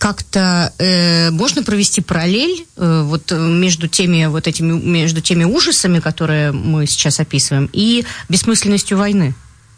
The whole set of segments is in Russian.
как-то можно провести параллель вот между теми ужасами, которые мы сейчас описываем, и бессмысленностью войны?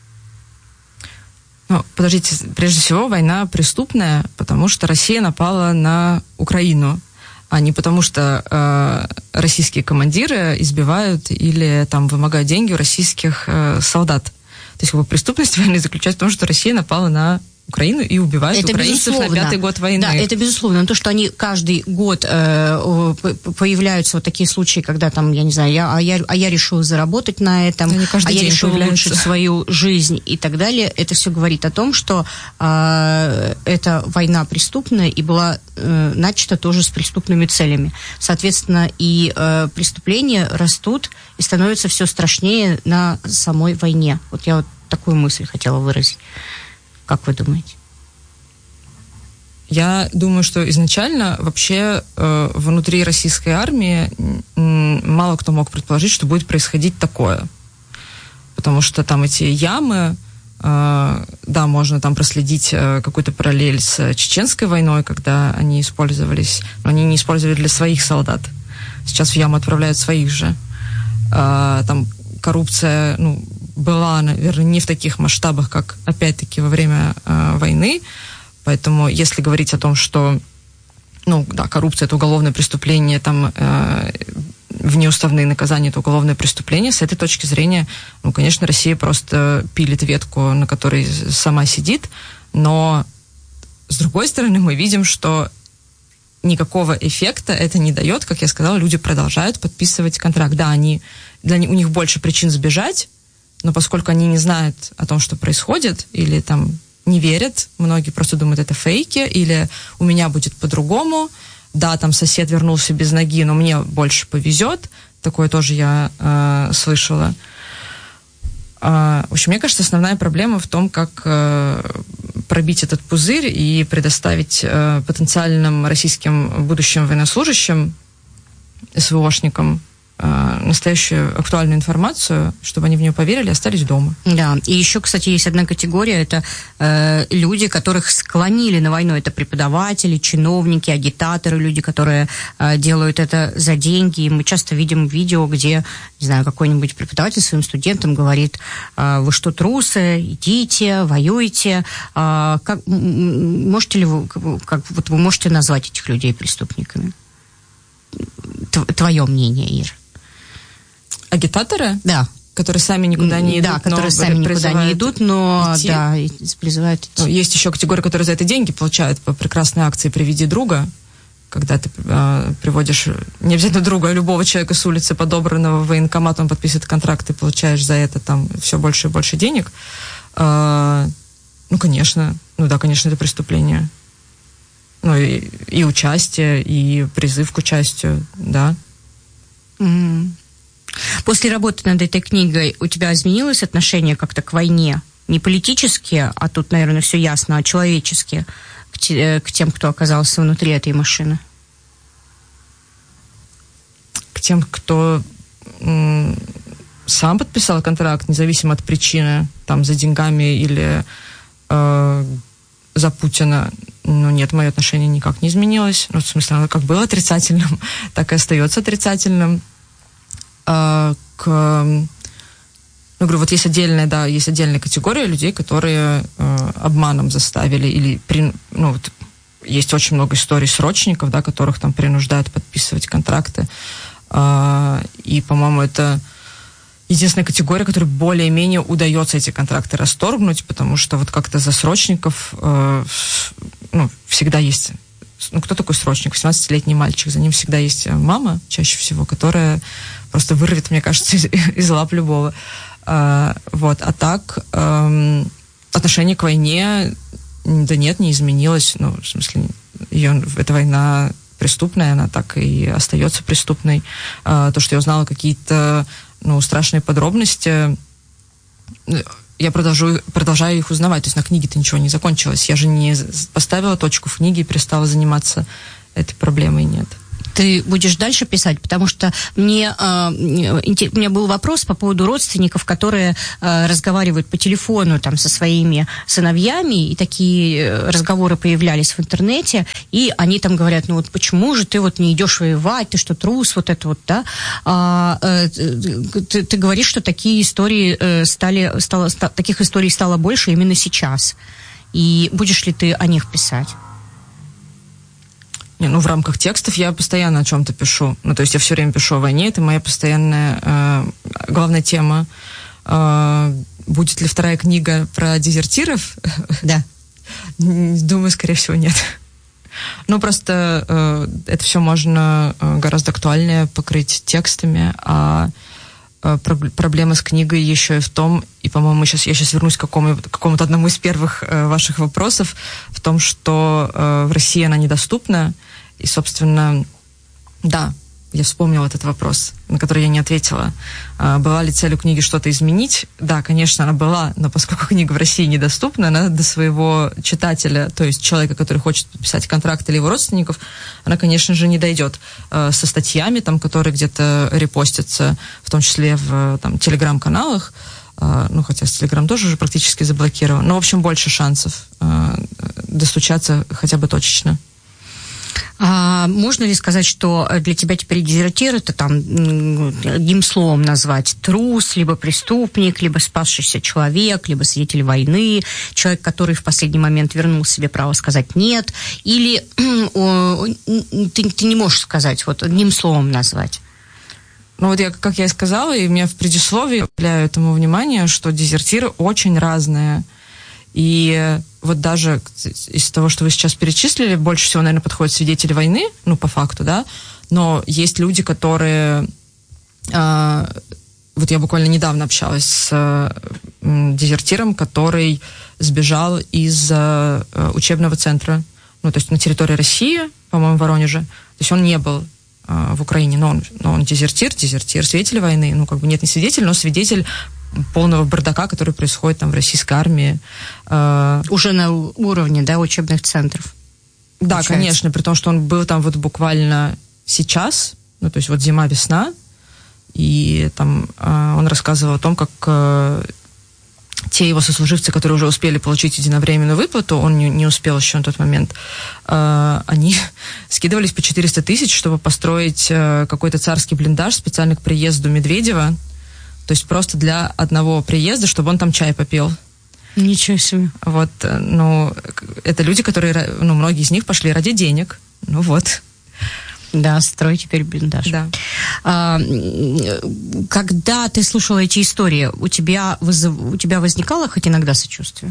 Ну, подождите, прежде всего, война преступная, потому что Россия напала на Украину, а не потому что российские командиры избивают или там вымогают деньги у российских солдат. То есть преступность войны заключается в том, что Россия напала на Украину и убивают это украинцев на 5-й год войны. Да, это безусловно. Но то, что они каждый год появляются вот такие случаи, когда там, я не знаю, я решил заработать на этом, я решил улучшить свою жизнь и так далее, это все говорит о том, что эта война преступная и была начата тоже с преступными целями. Соответственно, и преступления растут и становятся все страшнее на самой войне. Вот я вот такую мысль хотела выразить. Как вы думаете? Я думаю, что изначально вообще внутри российской армии мало кто мог предположить, что будет происходить такое. Потому что там эти ямы, да, можно там проследить какую-то параллель с Чеченской войной, когда они использовались, но они не использовали для своих солдат. Сейчас в яму отправляют своих же. Там коррупция, была, наверное, не в таких масштабах, как, опять-таки, во время войны. Поэтому, если говорить о том, что, коррупция – это уголовное преступление, там, внеуставные наказания – это уголовное преступление, с этой точки зрения, конечно, Россия просто пилит ветку, на которой сама сидит, но, с другой стороны, мы видим, что никакого эффекта это не дает. Как я сказала, люди продолжают подписывать контракт. Да, у них больше причин сбежать, но поскольку они не знают о том, что происходит, или там не верят, многие просто думают, это фейки, или у меня будет по-другому, да, там сосед вернулся без ноги, но мне больше повезет, такое тоже я слышала. В общем, мне кажется, основная проблема в том, как пробить этот пузырь и предоставить потенциальным российским будущим военнослужащим, СВОшникам, настоящую актуальную информацию, чтобы они в нее поверили и остались дома. Да, и еще, кстати, есть одна категория, это люди, которых склонили на войну, это преподаватели, чиновники, агитаторы, люди, которые делают это за деньги, и мы часто видим видео, где, не знаю, какой-нибудь преподаватель своим студентам говорит: вы что, трусы, идите, воюйте. Можете ли вы можете назвать этих людей преступниками? Твое мнение, Ира? Агитаторы? Да. Которые сами никуда не идут. Да, которые сами никуда не идут, но идти. Да, призывают идти. Есть еще категория, которые за это деньги получают по прекрасной акции «Приведи друга», когда ты приводишь не обязательно друга, а любого человека с улицы, подобранного в военкомат, он подписывает контракт, ты получаешь за это там все больше и больше денег. Конечно. Конечно, это преступление. И участие, и призыв к участию, да. Mm-hmm. После работы над этой книгой у тебя изменилось отношение как-то к войне? Не политически, а тут, наверное, все ясно, а человечески к тем, кто оказался внутри этой машины? К тем, кто сам подписал контракт, независимо от причины, там, за деньгами или за Путина. Нет, мое отношение никак не изменилось. В смысле, оно как было отрицательным, так и остается отрицательным. Говорю, вот есть отдельная категория людей, которые обманом заставили, или есть очень много историй срочников, да, которых там принуждают подписывать контракты. И, по-моему, это единственная категория, которой более-менее удается эти контракты расторгнуть, потому что вот как-то за срочников всегда есть... кто такой срочник? 18-летний мальчик. За ним всегда есть мама, чаще всего, которая просто вырвет, мне кажется, из лап любого. А так отношение к войне, да нет, не изменилось. В смысле, эта война преступная, она так и остается преступной. То, что я узнала какие-то страшные подробности, я продолжаю их узнавать. То есть на книге-то ничего не закончилось. Я же не поставила точку в книге и перестала заниматься этой проблемой, нет. Ты будешь дальше писать? Потому что у меня был вопрос по поводу родственников, которые разговаривают по телефону там, со своими сыновьями, и такие разговоры появлялись в интернете, и они там говорят, ну вот почему же ты вот не идешь воевать, ты что, трус, вот это вот, да? Ты говоришь, что такие истории таких историй стало больше именно сейчас. И будешь ли ты о них писать? В рамках текстов я постоянно о чем-то пишу. То есть я все время пишу о войне, это моя постоянная главная тема. Будет ли вторая книга про дезертиров? Да. Думаю, скорее всего, нет. Просто это все можно гораздо актуальнее покрыть текстами, а проблема с книгой еще и в том, и, по-моему, я сейчас вернусь к какому-то одному из первых ваших вопросов, в том, что в России она недоступна, и, собственно, да, я вспомнила этот вопрос, на который я не ответила. Была ли цель у книги что-то изменить? Да, конечно, она была, но поскольку книга в России недоступна, она до своего читателя, то есть человека, который хочет подписать контракт или его родственников, она, конечно же, не дойдет со статьями, там, которые где-то репостятся, в том числе в телеграм-каналах, хотя Телеграм тоже уже практически заблокирован, но, в общем, больше шансов достучаться хотя бы точечно. А можно ли сказать, что для тебя теперь дезертир это там одним словом назвать трус, либо преступник, либо спасшийся человек, либо свидетель войны, человек, который в последний момент вернул себе право сказать нет, или ты не можешь сказать, вот одним словом назвать? Как я и сказала, и у меня в предисловии уделяю этому внимание, что дезертиры очень разные. И вот даже из того, что вы сейчас перечислили, больше всего, наверное, подходят свидетели войны, по факту, да, но есть люди, которые... Вот я буквально недавно общалась с дезертиром, который сбежал из учебного центра, то есть на территории России, по-моему, в Воронеже. То есть он не был в Украине, но он дезертир, свидетель войны. Нет, не свидетель, но свидетель полного бардака, который происходит там в российской армии. Уже на уровне, да, учебных центров? Да, получается. Конечно, при том, что он был там вот буквально сейчас, то есть вот зима-весна, и там он рассказывал о том, как те его сослуживцы, которые уже успели получить единовременную выплату, он не успел еще на тот момент, они скидывались по 400 тысяч, чтобы построить какой-то царский блиндаж специально к приезду Медведева, то есть просто для одного приезда, чтобы он там чай попил. Ничего себе. Вот, это люди, которые, многие из них пошли ради денег. Да, строй теперь блиндаж. Да. Когда ты слушала эти истории, у тебя возникало хоть иногда сочувствие?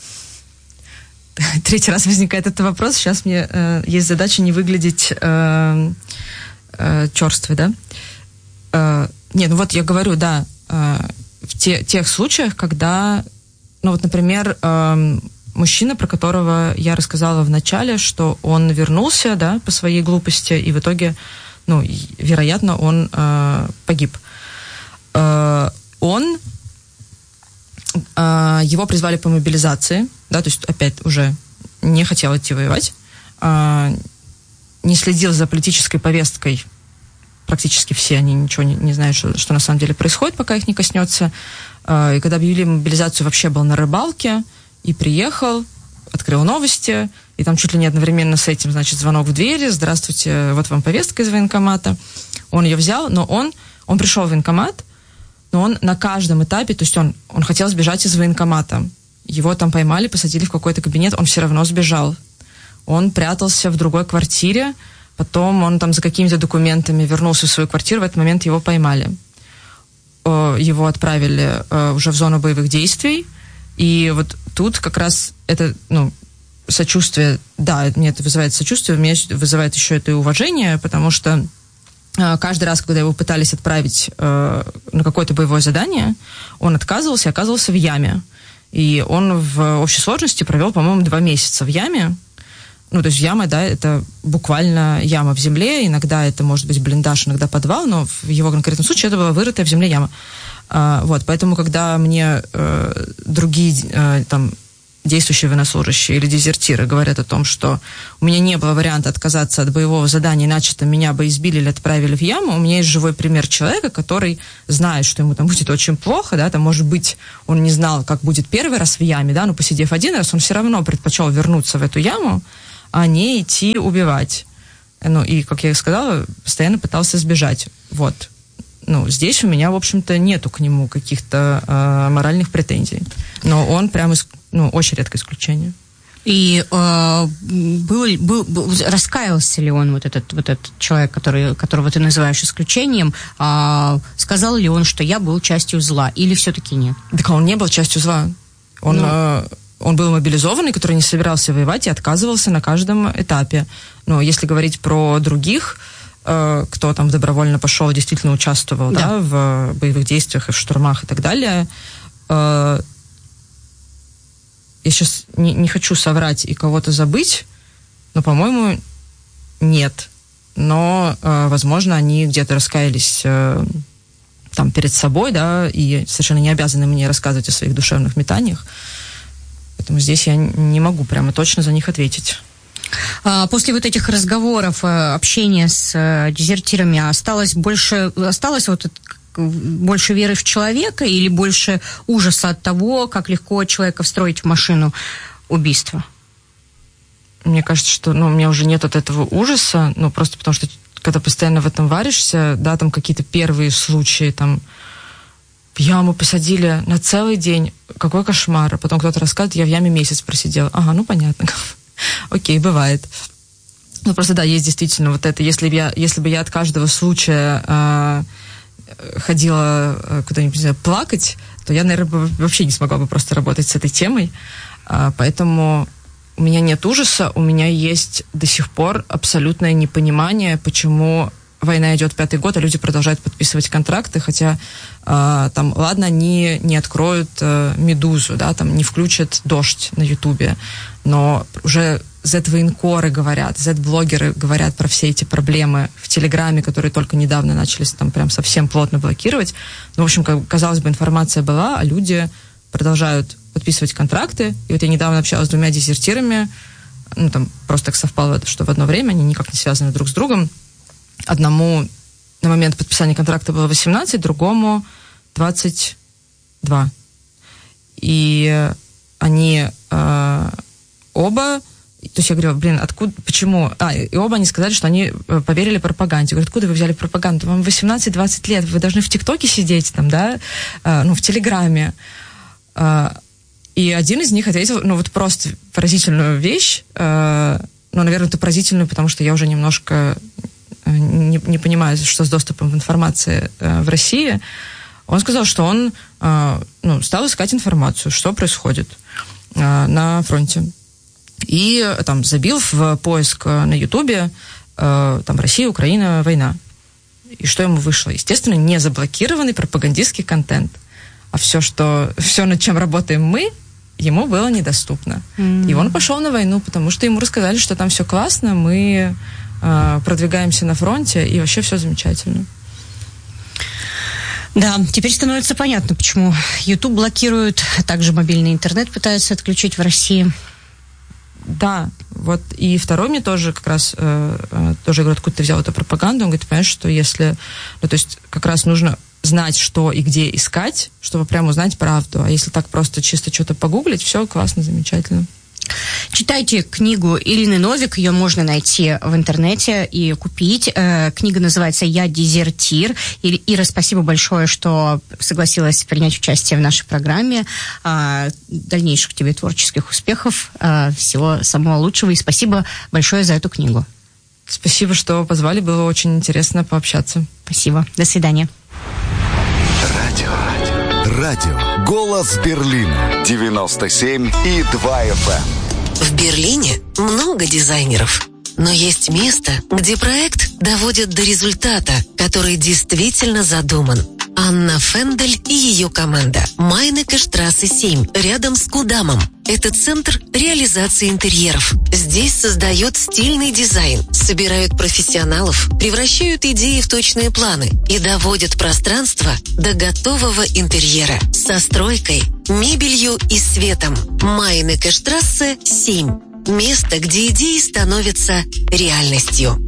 Третий раз возникает этот вопрос. Сейчас мне есть задача не выглядеть черствой, да? Я говорю, да, в тех случаях, когда, например, мужчина, про которого я рассказала в начале, что он вернулся, да, по своей глупости, и в итоге, вероятно, он погиб. Его призвали по мобилизации, да, то есть опять уже не хотел идти воевать, не следил за политической повесткой. Практически все, они ничего не знают, что на самом деле происходит, пока их не коснется. И когда объявили мобилизацию, вообще был на рыбалке и приехал, открыл новости, и там чуть ли не одновременно с этим, звонок в двери: здравствуйте, вот вам повестка из военкомата. Он ее взял, но он пришел в военкомат, но он на каждом этапе, то есть он хотел сбежать из военкомата. Его там поймали, посадили в какой-то кабинет, он все равно сбежал. Он прятался в другой квартире, потом он там за какими-то документами вернулся в свою квартиру, в этот момент его поймали. Его отправили уже в зону боевых действий, и вот тут как раз это, сочувствие, да, мне это вызывает сочувствие, меня вызывает еще это и уважение, потому что каждый раз, когда его пытались отправить на какое-то боевое задание, он отказывался и оказывался в яме. И он в общей сложности провел, по-моему, 2 месяца в яме. То есть яма, да, это буквально яма в земле, иногда это может быть блиндаж, иногда подвал, но в его конкретном случае это была вырытая в земле яма. Поэтому, когда мне другие действующие военнослужащие или дезертиры говорят о том, что у меня не было варианта отказаться от боевого задания, иначе там меня бы избили или отправили в яму. У меня есть живой пример человека, который знает, что ему там будет очень плохо, да, там, может быть, он не знал, как будет первый раз в яме, да, но посидев один раз, он все равно предпочел вернуться в эту яму, а не идти убивать. Ну, и, как я и сказала, постоянно пытался сбежать. Вот. Ну, здесь у меня, в общем-то, нету к нему каких-то моральных претензий. Но он прямо, очень редкое исключение. И раскаялся ли он, вот этот человек, которого ты называешь исключением, сказал ли он, что я был частью зла, или все-таки нет? Так он не был частью зла. Он был мобилизованный, который не собирался воевать и отказывался на каждом этапе. Но если говорить про других, кто там добровольно пошел, действительно участвовал, да, в боевых действиях и в штурмах и так далее, я сейчас не хочу соврать и кого-то забыть, но, по-моему, нет. Но, возможно, они где-то раскаялись там перед собой, да, и совершенно не обязаны мне рассказывать о своих душевных метаниях. Поэтому здесь я не могу прямо точно за них ответить. После вот этих разговоров, общения с дезертирами осталось больше веры в человека или больше ужаса от того, как легко человека встроить в машину убийства? Мне кажется, что у меня уже нет от этого ужаса, просто потому что когда постоянно в этом варишься, да, там какие-то первые случаи, там в яму посадили на целый день, какой кошмар, а потом кто-то рассказывает, я в яме месяц просидела. Ага, понятно. Окей, бывает. Просто да, есть действительно вот это, если бы я от каждого случая ходила куда-нибудь, не знаю, плакать, то я, наверное, вообще не смогла бы просто работать с этой темой. Поэтому у меня нет ужаса, у меня есть до сих пор абсолютное непонимание, почему война идет 5-й год, а люди продолжают подписывать контракты, хотя там, ладно, они не откроют «Медузу», да, там не включат «Дождь» на Ютубе, но уже Z-военкоры говорят, Z-блогеры говорят про все эти проблемы в Телеграме, которые только недавно начались там прям совсем плотно блокировать. В общем, казалось бы, информация была, а люди продолжают подписывать контракты. И вот я недавно общалась с 2 дезертирами, там просто так совпало, что в одно время они никак не связаны друг с другом. Одному на момент подписания контракта было 18, другому 22. И они оба... То есть я говорю, откуда, почему? И оба они сказали, что они поверили пропаганде. Я говорю, откуда вы взяли пропаганду? Вам 18-20 лет, вы должны в ТикТоке сидеть там, да? В Телеграме. И один из них ответил, просто поразительную вещь. Наверное, это поразительную, потому что я уже немножко не понимаю, что с доступом в информацию в России. Он сказал, что он стал искать информацию, что происходит на фронте. И там забил в поиск на Ютубе там Россия, Украина, война. И что ему вышло? Естественно, не заблокированный пропагандистский контент. А все, над чем работаем мы, ему было недоступно. И он пошел на войну, потому что ему рассказали, что там все классно, мы продвигаемся на фронте, и вообще все замечательно. Да, теперь становится понятно, почему YouTube блокируют, а также мобильный интернет пытаются отключить в России. Да, вот, и второй мне тоже как раз, тоже говорю, откуда ты взял эту пропаганду, он говорит, понимаешь, что если, то есть как раз нужно знать, что и где искать, чтобы прямо узнать правду, а если так просто чисто что-то погуглить, все классно, замечательно. Читайте книгу Ирины Новик, ее можно найти в интернете и купить. Книга называется «Я дезертир». Ира, спасибо большое, что согласилась принять участие в нашей программе. Дальнейших тебе творческих успехов, всего самого лучшего, и спасибо большое за эту книгу. Спасибо, что позвали, было очень интересно пообщаться. Спасибо, до свидания. Радио «Голос Берлина» 97,2 FM. В Берлине много дизайнеров, но есть место, где проект доводят до результата, который действительно задуман. Анна Фендель и ее команда. Майнекештрассе 7, рядом с Кудамом. Это центр реализации интерьеров. Здесь создают стильный дизайн, собирают профессионалов, превращают идеи в точные планы и доводят пространство до готового интерьера. Со стройкой мебелью и светом. Майнекештрассе 7. Место, где идеи становятся реальностью.